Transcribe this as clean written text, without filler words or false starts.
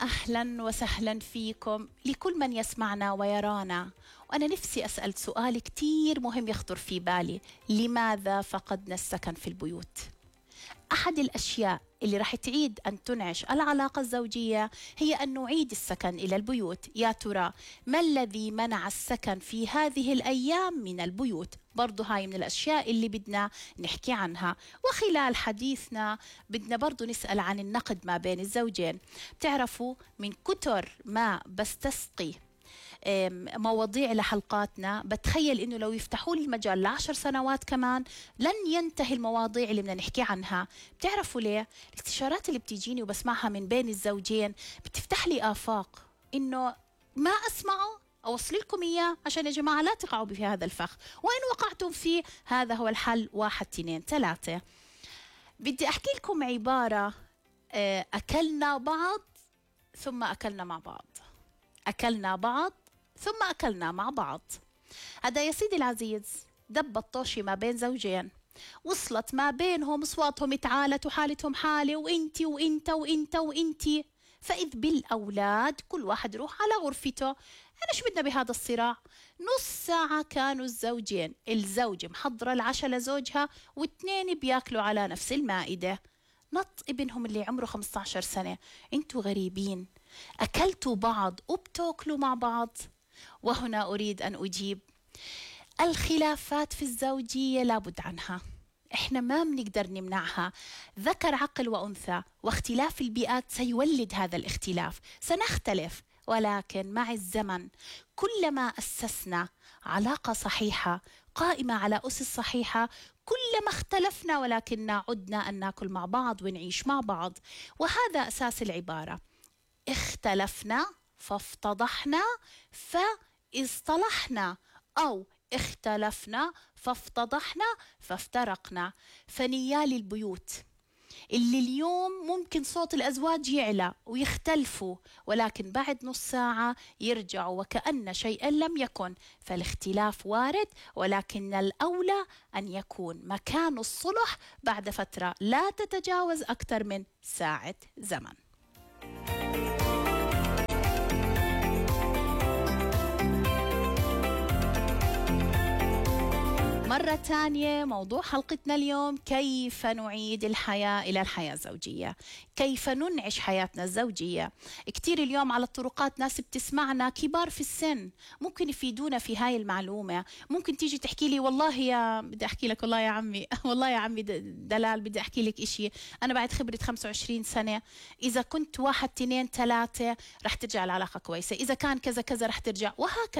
أهلا وسهلا فيكم لكل من يسمعنا ويرانا. وأنا نفسي أسأل سؤال كتير مهم يخطر في بالي: لماذا فقدنا السكن في البيوت؟ أحد الأشياء اللي راح تعيد أن تنعش العلاقة الزوجية هي أن نعيد السكن إلى البيوت. يا ترى ما الذي منع السكن في هذه الأيام من البيوت؟ برضو هاي من الأشياء اللي بدنا نحكي عنها. وخلال حديثنا بدنا برضو نسأل عن النقد ما بين الزوجين. بتعرفوا من كتر ما بستسقي مواضيع لحلقاتنا بتخيل إنه لو يفتحوا لي المجال ل10 سنوات كمان لن ينتهي المواضيع اللي بدنا نحكي عنها. بتعرفوا ليه؟ الاستشارات اللي بتيجيني وبسمعها من بين الزوجين بتفتح لي آفاق إنه ما أسمعه أوصل لكم إياه عشان يا جماعة لا تقعوا في هذا الفخ، وإن وقعتم فيه هذا هو الحل. 1 2 3. بدي أحكي لكم عبارة: أكلنا بعض ثم أكلنا مع بعض، أكلنا بعض ثم أكلنا مع بعض. هذا يا سيدي العزيز دب الطوشي ما بين زوجين، وصلت ما بينهم أصواتهم اتعالت وحالتهم حالة، وإنتي وإنت وإنت وإنتي، فإذ بالأولاد كل واحد يروح على غرفته. أنا شو بدنا بهذا الصراع؟ نص ساعة كانوا الزوجين، الزوجة محضرة العشاء لزوجها واثنين بياكلوا على نفس المائدة. نط ابنهم اللي عمره 15 سنة: انتوا غريبين، أكلتوا بعض وبتاكلوا مع بعض. وهنا أريد أن أجيب: الخلافات في الزوجية لابد عنها، إحنا ما بنقدر نمنعها. ذكر عقل وأنثى، واختلاف البيئات سيولد هذا الاختلاف. سنختلف، ولكن مع الزمن كلما أسسنا علاقة صحيحة قائمة على أسس صحيحة كلما اختلفنا ولكننا عدنا أن نأكل مع بعض ونعيش مع بعض. وهذا أساس العبارة: اختلفنا فافتضحنا فاصطلحنا، أو اختلفنا فافتضحنا فافترقنا. فنيال البيوت اللي اليوم ممكن صوت الأزواج يعلى ويختلفوا، ولكن بعد نص ساعة يرجعوا وكأن شيئا لم يكن. فالاختلاف وارد، ولكن الأولى أن يكون مكان الصلح بعد فترة لا تتجاوز أكثر من ساعة زمن. مرة تانية موضوع حلقتنا اليوم: كيف نعيد الحياة إلى الحياة الزوجية، كيف ننعش حياتنا الزوجية. كتير اليوم على الطرقات ناس بتسمعنا كبار في السن ممكن يفيدونا في هاي المعلومة. ممكن تيجي تحكي لي: والله يا بدي أحكي لك، والله يا عمي والله يا عمي دلال بدي أحكي لك إشي، أنا بعد خبرة 25 سنة إذا كنت 1 2 3 رح ترجع العلاقة كويسة، إذا كان كذا كذا رح ترجع، وهكذا.